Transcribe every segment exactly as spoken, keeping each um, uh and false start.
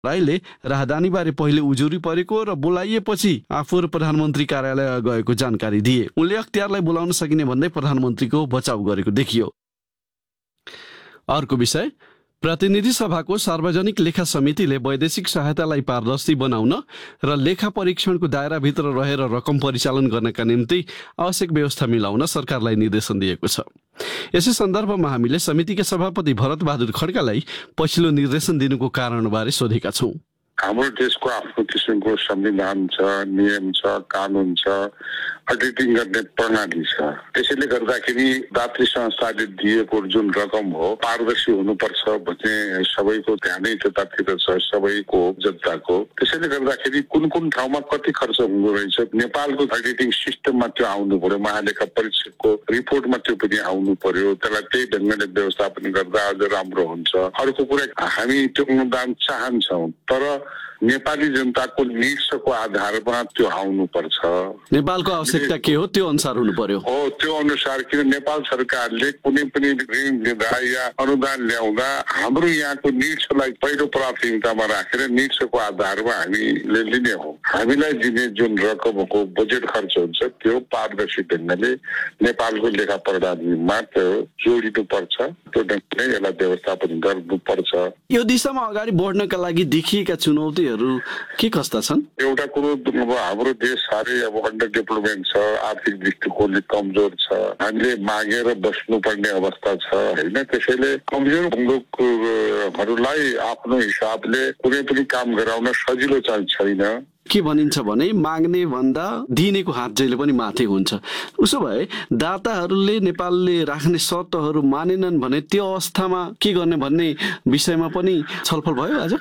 राईले राहदानीबारे पहिले उजुरी परेको र बोलाइएपछि आफूहरू प्रधानमन्त्री कार्यालय गएको जानकारी दिए। उनले अख्तियारलाई बोलाउन सकिने भन्दै प्रधानमन्त्रीको बचाउ गरेको देखियो। अर्को विषय, प्रतिनिधि सभाको सार्वजनिक लेखा समितिले वैदेशिक सहायतालाई पारदर्शी बनाउन र लेखा परीक्षणको दायराभित्र रहेर रकम परिचालन गर्नका निम्ति आवश्यक व्यवस्था मिलाउन सरकारलाई निर्देशन दिएको छ। यसै सन्दर्भमा हामीले समितिका सभापति भरत बहादुर खड्कालाई पछिल्लो निर्देशन दिनुको कारणबारे सोधेका छौँ। हाम्रो देशको आफ्नो किसिमको संविधान छ, नियम छ, कानुन छ, अडिटिङ गर्ने प्रणाली छ। त्यसैले गर्दाखेरि दात्री संस्थाले दिएको जुन रकम हो पारदर्शी हुनुपर्छ भन्ने सबैको ध्यानै त्यतातिर छ, सबैको जनताको। त्यसैले गर्दाखेरि कुन कुन ठाउँमा कति खर्च हुँदो रहेछ नेपालको अडिटिङ सिस्टममा त्यो आउनु पर्यो, महालेखा परीक्षकको रिपोर्टमा त्यो पनि आउनु पर्यो। त्यसलाई त्यही ढङ्गले व्यवस्थापन गर्दा अझ राम्रो हुन्छ। अर्को कुरा, हामी त्यो अनुदान चाहन्छौँ तर नेपाली जनताको निड्सको आधारमा त्यो आउनु पर्छ। नेपालको आवश्यकता के हो त्यो अनुसार हुनु पर्यो। हो त्यो अनुसार, किन नेपाल सरकारले कुनै पनि ऋण दिँदा या अनुदान ल्याउँदा हाम्रो यहाँको निड्सलाई पहिलो प्राथमिकतामा राखेर निड्सको आधारमा हामीले लिने हो। हामीलाई दिने जुन रकमको बजेट खर्च हुन्छ त्यो पारदर्शी ढङ्गले नेपालको लेखा प्रणालीमा त्यो जोडिनु पर्छ। त्यो ढङ्गले यसलाई व्यवस्थापन गर्नुपर्छ। यो दिशामा अगाडि बढ्नका लागि देखिएका चुनौती के कस्ता छन्? एउटा कुरो, अब हाम्रो देश साह्रै अब अन्डर डेभलपमेन्ट छ, आर्थिक दृष्टिकोणले कमजोर छ, हामीले मागेर बस्नुपर्ने अवस्था छ होइन। त्यसैले कमजोर मुलुकहरूलाई आफ्नो हिसाबले कुनै पनि काम गराउन सजिलो चाहिँ छैन। के भनिन्छ भने माग्ने भन्दा दिनेको हात जहिले पनि माथि हुन्छ। उसो भए दाताहरूले नेपालले राख्ने शर्तहरू मानेनन् भने त्यो अवस्थामा के गर्ने भन्ने विषयमा पनि छलफल भयो। आज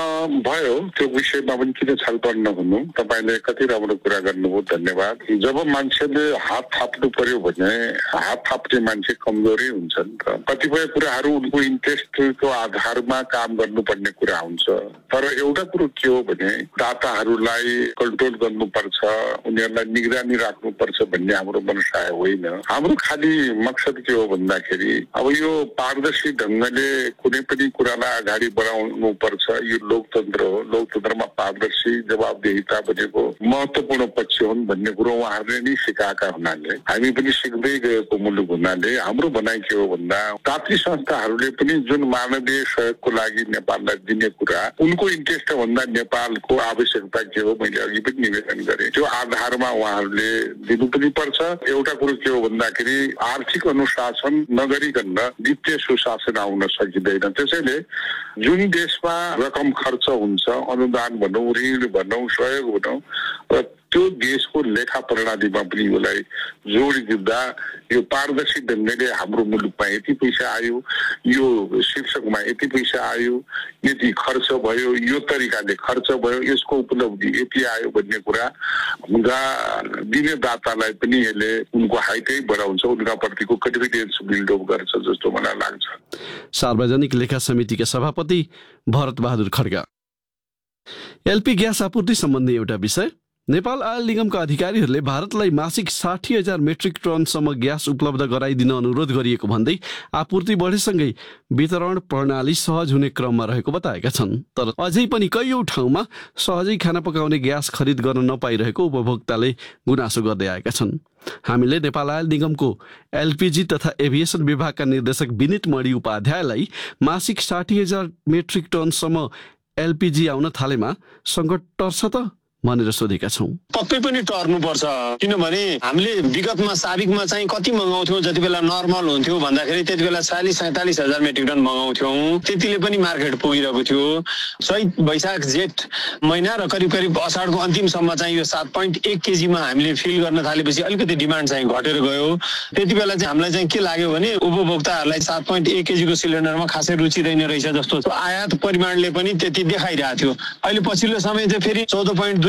भयो त्यो विषयमा पनि किन छलफल नहुनु। तपाईँले कति राम्रो कुरा गर्नुभयो, धन्यवाद। जब मान्छेले हात थाप्नु पर्यो भने हात थाप्ने मान्छे कमजोरै हुन्छन्। कतिपय कुराहरू उनको इन्ट्रेस्टको आधारमा काम गर्नुपर्ने कुरा हुन्छ। तर एउटा कुरो के हो भने दाताहरूलाई कन्ट्रोल गर्नुपर्छ, उनीहरूलाई निगरानी राख्नुपर्छ भन्ने हाम्रो मनसाय होइन। हाम्रो खाली मकसद के हो भन्दाखेरि अब यो पारदर्शी ढङ्गले कुनै पनि कुरालाई अगाडि बढाउनु पर्छ। यो लोकतन्त्र हो, लोकतन्त्रमा पारदर्शी जवाबदेहिता भनेको महत्त्वपूर्ण पक्ष हुन् भन्ने कुरो उहाँहरूले नै सिकाएका हुनाले हामी पनि सिक्दै गएको मुलुक हुनाले हाम्रो भनाइ के हो भन्दा दात्री संस्थाहरूले पनि जुन मानवीय सहयोगको लागि नेपाललाई दिने कुरा उनको इन्ट्रेस्ट भन्दा नेपालको आवश्यकता के हो मैले अघि पनि निवेदन गरेँ, त्यो आधारमा उहाँहरूले दिनु पनि पर्छ। एउटा कुरो के हो भन्दाखेरि आर्थिक अनुशासन नगरिकन वित्तीय सुशासन आउन सकिँदैन। त्यसैले जुन देशमा रकम खर्च हुन्छ, अनुदान भनौँ, ऋण भनौँ, सहयोग भनौँ, र त्यो देशको लेखा प्रणालीमा पनि यसलाई जोडिदिँदा यो पारदर्शी ढङ्गले हाम्रो मुलुकमा यति पैसा आयो, यो शीर्षकमा यति पैसा आयो, यति खर्च भयो, यो तरिकाले खर्च भयो, यसको उपलब्धि यति आयो भन्ने कुरा हुँदा दिने दातालाई पनि यसले उनको हाइटै बढाउँछ, उनका प्रतिको कन्फिडेन्स बिल्डअप गर्छ जस्तो मलाई लाग्छ। सार्वजनिक लेखा समितिका सभापति भरत बहादुर खड्का। एलपी ग्यास आपूर्ति सम्बन्धी एउटा विषय, नेपाल आयल निगमका अधिकारीहरूले भारतलाई मासिक साठी हजार मेट्रिक टनसम्म ग्यास उपलब्ध गराइदिन अनुरोध गरिएको भन्दै आपूर्ति बढेसँगै वितरण प्रणाली सहज हुने क्रममा रहेको बताएका छन्। तर अझै पनि कैयौँ ठाउँमा सहजै खाना पकाउने ग्यास खरिद गर्न नपाइरहेको उपभोक्ताले गुनासो गर्दै आएका छन्। हामीले नेपाल आयल निगमको एलपीजी तथा एभिएसन विभागका निर्देशक विनित मणि उपाध्यायलाई मासिक साठी हजार मेट्रिक टनसम्म एलपीजी आउन थालेमा सङ्कट टर्छ त भनेर सोधेका छौँ। पक्कै पनि टर्नुपर्छ, किनभने हामीले विगतमा साबिकमा चाहिँ कति मगाउँथ्यौँ, जति बेला नर्मल हुन्थ्यो भन्दाखेरि त्यति बेला चालिस सैँतालिस हजार मेट्रिक टन मगाउँथ्यौँ, त्यतिले पनि मार्केट पुगिरहेको थियो। चैत वैशाख जेठ महिना र करिब करिब असाढको अन्तिमसम्म चाहिँ यो सात पोइन्ट एक केजीमा हामीले फिल गर्न थालेपछि अलिकति डिमान्ड चाहिँ घटेर गयो। त्यति बेला चाहिँ हामीलाई चाहिँ के लाग्यो भने उपभोक्ताहरूलाई सात पोइन्ट एक केजीको सिलिन्डरमा खासै रुचि रहेन रहेछ जस्तो आयात परिमाणले पनि त्यति देखाइरहेको थियो। अहिले पछिल्लो समय चाहिँ फेरि चौध पोइन्ट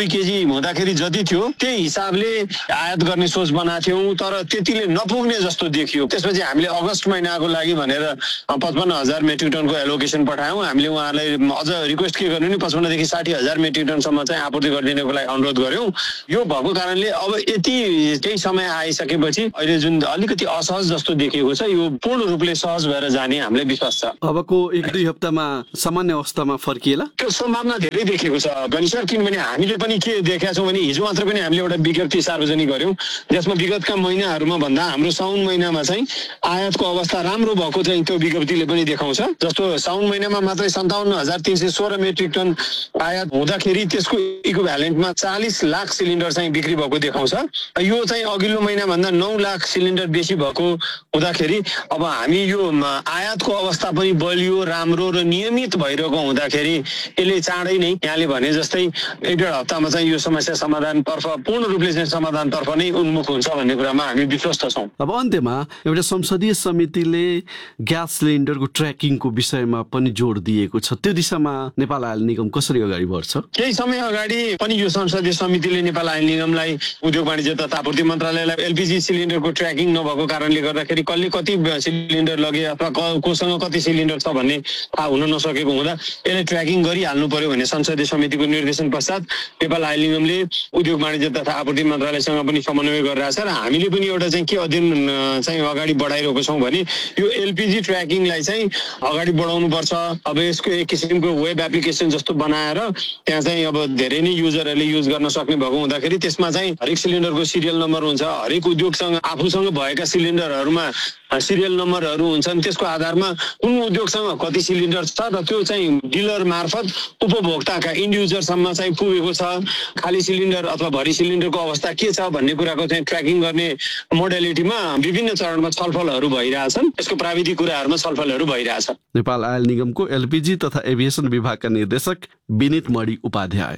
दुई केजी हुँदाखेरि जति थियो त्यही हिसाबले आयात गर्ने सोच बनाएको थियौँ, तर त्यतिले नपुग्ने जस्तो देखियो। त्यसपछि हामीले अगस्त महिनाको लागि भनेर पचपन्न हजार मेट्रिक टनको एलोकेसन पठायौँ। हामीले उहाँहरूलाई अझ रिक्वेस्ट के गर्नु नि पचपन्नदेखि साठी हजार मेट्रिक टनसम्म चाहिँ आपूर्ति गरिदिनको लागि अनुरोध गर्यौँ। यो भएको कारणले अब यति केही समय आइसकेपछि अहिले जुन अलिकति असहज जस्तो देखिएको छ, यो पूर्ण रूपले सहज भएर जाने हामीलाई विश्वास छ। अबको एक दुई हप्तामा सामान्य अवस्थामा फर्किएला त्यो सम्भावना धेरै देखिएको छ पनि सर, किनभने हामीले पनि के देखेका छौँ भने हिजो मात्र पनि हामीले एउटा विज्ञप्ति सार्वजनिक गर्यौँ, जसमा विगतका महिनाहरूमा भन्दा हाम्रो साउन महिनामा चाहिँ आयातको अवस्था राम्रो भएको चाहिँ त्यो विज्ञप्तिले पनि देखाउँछ। जस्तो साउन महिनामा मात्रै सन्ताउन्न हजार तिन सय सोह्र मेट्रिक टन आयात हुँदाखेरि त्यसको इक्विभ्यालेन्टमा चालिस लाख सिलिन्डर चाहिँ बिक्री भएको देखाउँछ। यो चाहिँ अघिल्लो महिनाभन्दा नौ लाख सिलिन्डर बेसी भएको हुँदाखेरि अब हामी यो आयातको अवस्था पनि बलियो राम्रो र नियमित भइरहेको हुँदाखेरि यसले चाँडै नै यहाँले भने जस्तै एक डेढ हप्तामा चाहिँ यो समस्या समाधानतर्फ पूर्ण रूपले चाहिँ समाधानतर्फ नै उन्मुख हुन्छ भन्ने कुरामा हामी विश्वस्त छौँ। अब अन्त्यमा एउटा संसदीय समितिले ग्यास सिलिन्डरको ट्र्याकिङको विषयमा पनि जोड दिएको छ, त्यो दिशामा नेपाल आयल निगम कसरी अगाडि बढ्छ? केही समय अगाडि पनि यो संसदीय समितिले नेपाल आयल निगमलाई उद्योग वाणिज्य तथा आपूर्ति मन्त्रालयलाई एलपिजी सिलिन्डरको ट्र्याकिङ नभएको कारणले गर्दाखेरि कसले कति सिलिन्डर लगे अथवा कोसँग कति सिलिन्डर छ भन्ने थाहा हुन नसकेको हुँदा यसले ट्र्याकिङ गरिहाल्नु पर्यो भन्ने संसदीय समितिको निर्देशन पश्चात नेपाल आयल निगमले उद्योग वाणिज्य तथा आपूर्ति मन्त्रालयसँग पनि समन्वय गरिरहेछ र हामीले पनि एउटा चाहिँ के अध्ययन चाहिँ अगाडि बढाइरहेको छौँ भने यो एलपिजी ट्र्याकिङलाई चाहिँ अगाडि बढाउनु पर्छ। अब यसको एक किसिमको वेब एप्लिकेसन जस्तो बनाएर त्यहाँ चाहिँ अब धेरै नै युजरहरूले युज गर्न सक्ने भएको हुँदाखेरि त्यसमा चाहिँ हरेक सिलिन्डरको सिरियल नम्बर हुन्छ, हरेक उद्योगसँग आफूसँग भएका सिलिन्डरहरूमा सिरियल नम्बरहरू हुन्छन्, त्यसको आधारमा कुन उद्योगसँग कति सिलिन्डर छ र त्यो चाहिँ डिलर मार्फत उपभोक्ताका इन्ड युजरसम्म चाहिँ पुगेको छ, खाली सिलिन्डर अथवा भरि सिलिन्डरको अवस्था के छ भन्ने कुराको चाहिँ ट्र्याकिङ गर्ने मोडालिटीमा विभिन्न चरणमा छलफलहरू भइरहेछन्। यसको प्राविधिक कुराहरूमा छलफलहरू भइरहेछ। नेपाल आयल निगमको एलपिजी तथा एभिएसन विभागका निर्देशक विनित मणि उपाध्याय।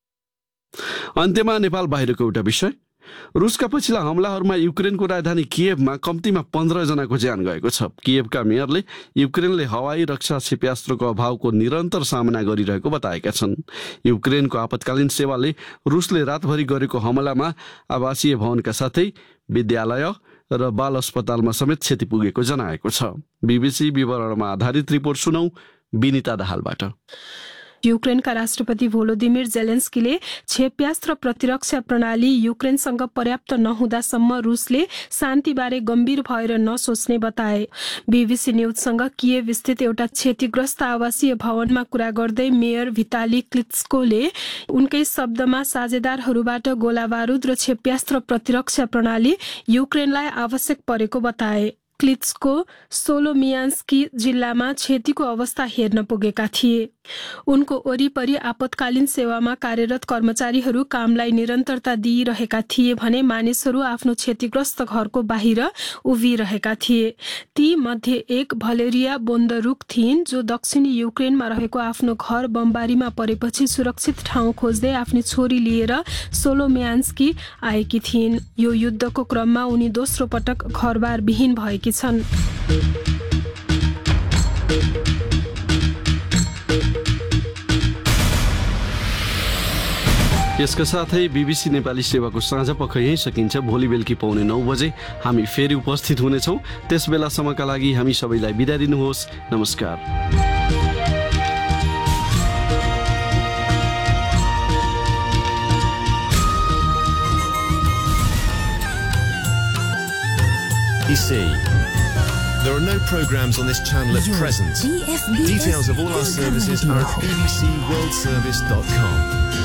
अन्त्यमा नेपाल बाहिरको एउटा विषय, रुसका पछिल्ला हमलाहरूमा युक्रेनको राजधानी किएभमा कम्तीमा पन्ध्र जनाको ज्यान गएको छ। किएभका मेयरले युक्रेनले हवाई रक्षा क्षेप्यास्त्रको अभावको निरन्तर सामना गरिरहेको बताएका छन्। युक्रेनको आपतकालीन सेवाले रुसले रातभरि गरेको हमलामा आवासीय भवनका साथै विद्यालय र बाल अस्पतालमा समेत क्षति पुगेको जनाएको छ। बीबीसी विवरणमा आधारित रिपोर्ट सुनौ विनिता दाहालबाट। युक्रेनका राष्ट्रपति भोलोदिमिर जेलेन्स्कीले क्षेप्यास्त्र प्रतिरक्षा प्रणाली युक्रेनसँग पर्याप्त नहुँदासम्म रुसले शान्तिबारे गम्भीर भएर नसोच्ने बताए। बीबीसी न्युजसँग किएभ स्थित एउटा क्षतिग्रस्त आवासीय भवनमा कुरा गर्दै मेयर भिताली क्लित्स्कोले उनकै शब्दमा साझेदारहरूबाट गोलाबारुद र क्षेप्यास्त्र प्रतिरक्षा प्रणाली युक्रेनलाई आवश्यक परेको बताए। क्लित्स्को सोलोमियान्स्की जिल्लामा क्षतिको अवस्था हेर्न पुगेका थिए। उनको वरिपरि आपतकालीन सेवामा कार्यरत कर्मचारीहरू कामलाई निरन्तरता दिइरहेका थिए भने मानिसहरू आफ्नो क्षतिग्रस्त घरको बाहिर उभिरहेका थिए। ती मध्ये एक भलेरिया बोन्दरुक थिइन् जो दक्षिणी युक्रेनमा रहेको आफ्नो घर बमबारीमा परेपछि सुरक्षित ठाउँ खोज्दै आफ्नो छोरी लिएर सोलोमियान्स्की आएकी थिइन्। यो युद्धको क्रममा उनी दोस्रो पटक घरबार विहीन भएकी छन्। यसका साथै बीबीसी नेपाली सेवाको साँझ पख यही सकिन्छ। भोलि बेलुकी पाउने नौ बजे हामी फेरि उपस्थित हुनेछौँ। त्यस बेलासम्मका लागि हामी सबैलाई बिदा दिनुहोस्। नमस्कार। You see, there are no programs on this channel at present. Details of all our services are at b b c world service dot com.